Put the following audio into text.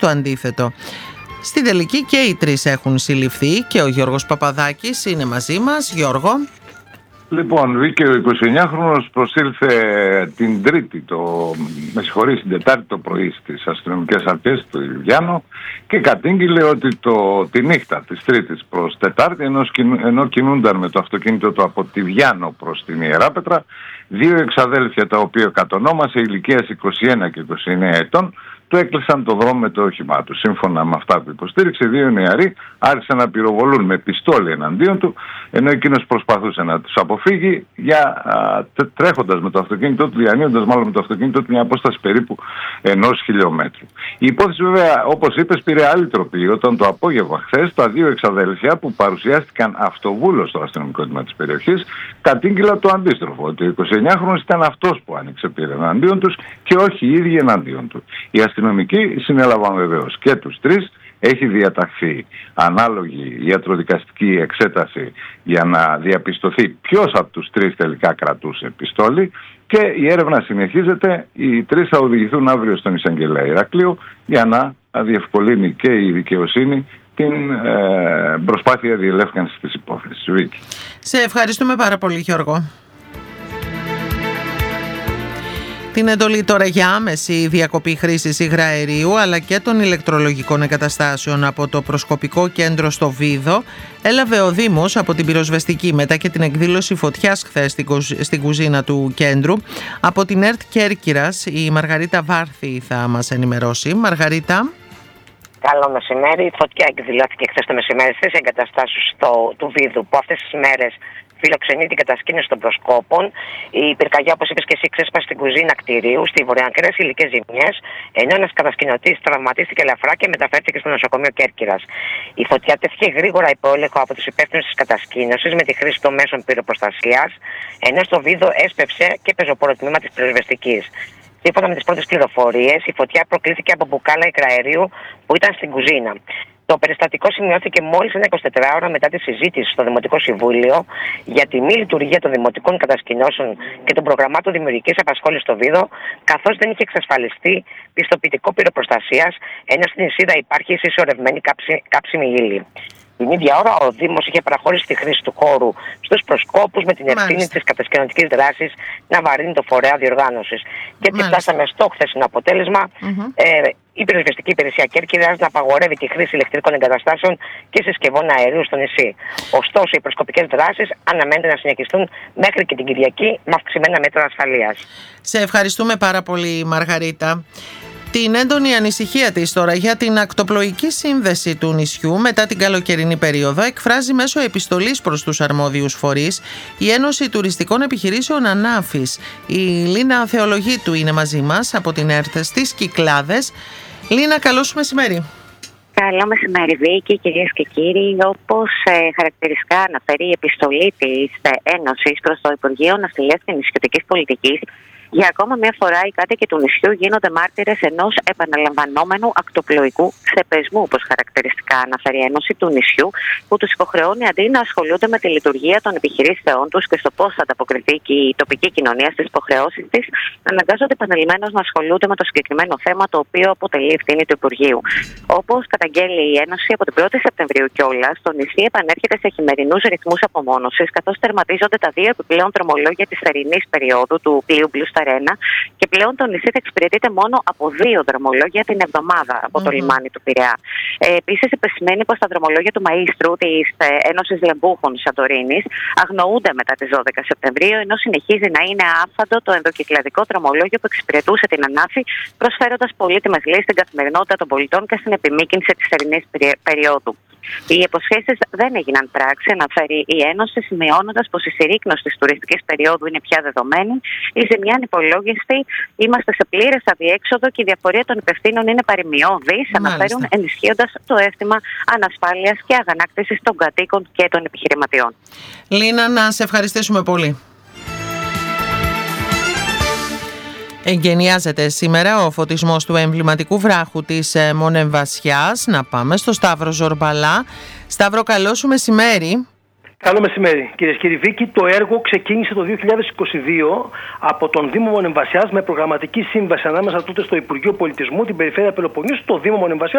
το αντίθετο. Στην τελική και οι τρεις έχουν συλληφθεί και ο Γιώργος Παπαδάκης είναι μαζί μας. Γιώργο. Λοιπόν, βγήκε ο 29χρονος, προσήλθε την την Τετάρτη το πρωί στις αστυνομικές αρχές του Ιβιάνο και κατήγγειλε ότι τη νύχτα της Τρίτης προς Τετάρτη, ενώ κινούνταν με το αυτοκίνητο του από τη Βιάνο προς την Ιεράπετρα, δύο εξαδέλφια τα οποία κατονόμασε ηλικίας 21 και 29 ετών, του έκλεισαν το δρόμο με το όχημά του. Σύμφωνα με αυτά που υποστήριξε, δύο νεαροί άρχισαν να πυροβολούν με πιστόλι εναντίον του, ενώ εκείνος προσπαθούσε να τους αποφύγει, τρέχοντας με το αυτοκίνητό του, διανύοντας μάλλον με το αυτοκίνητό του μια απόσταση περίπου 1 χιλιόμετρου. Η υπόθεση, βέβαια, όπως είπες, πήρε άλλη τροπή όταν το απόγευμα χθες τα δύο εξαδέλφια που παρουσιάστηκαν αυτοβούλως στο αστυνομικό τμήμα της περιοχής κατήγγειλαν το αντίστροφο, ότι ο 29χρονος ήταν αυτός που άνοιξε πύρα εναντίον τους και όχι οι ίδιοι εναντίον του. Οι αστυνομικοί συνέλαβαν βεβαίως και τους τρεις. Έχει διαταχθεί ανάλογη ιατροδικαστική εξέταση για να διαπιστωθεί ποιος από τους τρεις τελικά κρατούσε πιστόλι και η έρευνα συνεχίζεται. Οι τρεις θα οδηγηθούν αύριο στον Εισαγγελέα Ηρακλείου για να διευκολύνει και η δικαιοσύνη την προσπάθεια διελεύκανσης της υπόθεσης. Βίκη. Σε ευχαριστούμε πάρα πολύ, Γιώργο. Την εντολή τώρα για άμεση διακοπή χρήσης υγραερίου αλλά και των ηλεκτρολογικών εγκαταστάσεων από το προσκοπικό κέντρο στο Βίδο έλαβε ο Δήμος από την πυροσβεστική μετά και την εκδήλωση φωτιάς χθες στην κουζίνα του κέντρου. Από την ΕΡΤ Κέρκυρας η Μαργαρίτα Βάρθη θα μας ενημερώσει. Μαργαρίτα. Καλό μεσημέρι. Η φωτιά εκδηλώθηκε χθες το μεσημέρι στις εγκαταστάσεις του Βίδου που αυτές τις μέρες φιλοξενεί την κατασκήνωση των προσκόπων. Η πυρκαγιά, όπως είπες και εσύ, ξέσπασε στην κουζίνα κτηρίου, στη βορειοακραίες υλικές ζημιές, ενώ ένας κατασκηνωτής τραυματίστηκε ελαφρά και μεταφέρθηκε στο νοσοκομείο Κέρκυρας. Η φωτιά τέθηκε γρήγορα υπό έλεγχο από τους υπεύθυνους της κατασκήνωσης με τη χρήση των μέσων πυροπροστασίας, ενώ στο Βίδο έσπευσε και πεζοπόρο τμήμα της πυροσβεστικής. Σύμφωνα με τις πρώτες πληροφορίες, η φωτιά προκλήθηκε από μπουκάλα υγραερίου που ήταν στην κουζίνα. Το περιστατικό σημειώθηκε μόλις ένα 24ωρα μετά τη συζήτηση στο Δημοτικό Συμβούλιο για τη μη λειτουργία των δημοτικών κατασκηνώσεων και των προγραμμάτων δημιουργικής απασχόλησης στο Βίδο, καθώς δεν είχε εξασφαλιστεί πιστοποιητικό πυροπροστασίας, ενώ στην Ισίδα υπάρχει συσσωρευμένη κάψιμη ύλη. Την ίδια ώρα, ο Δήμος είχε παραχωρήσει τη χρήση του χώρου στους προσκόπους με την ευθύνη της κατασκηνωτικής δράσης να βαρύνει το φορέα διοργάνωσης. Και έτσι φτάσαμε στο χθεσινό αποτέλεσμα. Η πυροσβεστική υπηρεσία Κέρκυρας να απαγορεύει τη χρήση ηλεκτρικών εγκαταστάσεων και συσκευών αερίου στο νησί. Ωστόσο, οι προσκοπικές δράσεις αναμένεται να συνεχιστούν μέχρι και την Κυριακή με αυξημένα μέτρα ασφαλείας. Σε ευχαριστούμε πάρα πολύ, Μαργαρίτα. Την έντονη ανησυχία της τώρα για την ακτοπλοϊκή σύνδεση του νησιού μετά την καλοκαιρινή περίοδο εκφράζει μέσω επιστολής προς τους αρμόδιους φορείς η Ένωση Τουριστικών Επιχειρήσεων Ανάφης. Η Λίνα Θεολογίτου είναι μαζί μας από την ΕΡΤ στις Κυκλάδες. Λίνα, καλό σου μεσημέρι. Καλό μεσημέρι, Βίκη, κυρίες και κύριοι. Όπως χαρακτηριστικά αναφέρει η επιστολή της Ένωσης προς το Υπουργείο Ναυτιλίας και Νησιωτικής Πολιτικής, για ακόμα μια φορά οι κάτοικοι του νησιού γίνονται μάρτυρες ενός επαναλαμβανόμενου ακτοπλοϊκού ξεπεσμού, όπως χαρακτηριστικά αναφέρει η Ένωση του νησιού, που τους υποχρεώνει αντί να ασχολούνται με τη λειτουργία των επιχειρήσεών τους και στο πώς θα ανταποκριθεί και η τοπική κοινωνία στις υποχρεώσεις της, αναγκάζονται επαναλημμένως να ασχολούνται με το συγκεκριμένο θέμα, το οποίο αποτελεί ευθύνη του Υπουργείου. Όπως καταγγέλει η Ένωση, από την 1η Σεπτεμβρίου κιόλας, το νησί επανέρχεται σε χειμερινούς ρυθμούς απομόνωσης, καθώς τερματίζονται τα δύο επιπλέον δρομολόγια της θερινής περίοδου του πλοίου Blue Star 1 και πλέον το νησί θα εξυπηρετείται μόνο από 2 δρομολόγια την εβδομάδα από το λιμάνι του Πειραιά. Επίσης, επισημαίνει πως τα δρομολόγια του Μαΐστρου της Ένωσης Λεμπούχων Σαντορίνης αγνοούνται μετά τις 12 Σεπτεμβρίου, ενώ συνεχίζει να είναι άφαντο το ενδοκυκλαδικό δρομολόγιο που εξυπηρετούσε την Ανάφη, προσφέροντας πολύτιμες λύσεις στην καθημερινότητα των πολιτών και στην επιμήκυνση της θερινής περίοδου. Οι υποσχέσεις δεν έγιναν πράξη, αναφέρει η Ένωση, σημειώνοντας πως η συρρίκνωση της τουριστικής περίοδου είναι πια δεδομένη. Η ζημιά ανυπολόγιστη, είμαστε σε πλήρες αδιέξοδο και η διαφορία των υπευθύνων είναι παρημιώδης, αναφέρουν, ενισχύοντας το αίσθημα ανασφάλειας και αγανάκτησης των κατοίκων και των επιχειρηματιών. Λίνα, να σε ευχαριστήσουμε πολύ. Εγκαινιάζεται σήμερα ο φωτισμός του εμβληματικού βράχου της Μονεμβασιάς. Να πάμε στο Σταύρο Ζορμπαλά. Σταύρο, καλό σου μεσημέρι. Καλό μεσημέρι, κυρίες και κύριοι. Βίκη, το έργο ξεκίνησε το 2022 από τον Δήμο Μονεμβασιάς με προγραμματική σύμβαση ανάμεσα τότε στο Υπουργείο Πολιτισμού, την Περιφέρεια Πελοποννήσου, το Δήμο Μονεμβασιάς